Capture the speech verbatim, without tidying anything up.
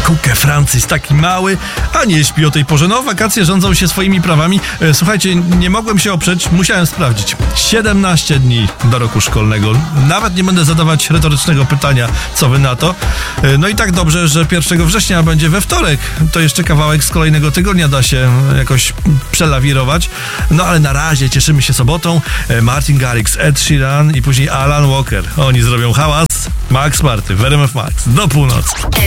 kukę, Francis, taki mały, a nie śpi o tej porze. No, wakacje rządzą się swoimi prawami. E, słuchajcie, nie mogłem się oprzeć, musiałem sprawdzić. siedemnaście dni do roku szkolnego. Nawet nie będę zadawać retorycznego pytania, co wy na to. E, no i tak dobrze, że pierwszego września będzie we wtorek. To jeszcze kawałek z kolejnego tygodnia da się jakoś przelawirować. No ale na razie cieszymy się sobotą. E, Martin Garrix, Ed Sheeran i później Alan Walker. Oni zrobią hałas. Max Marty w R M F Max do północy.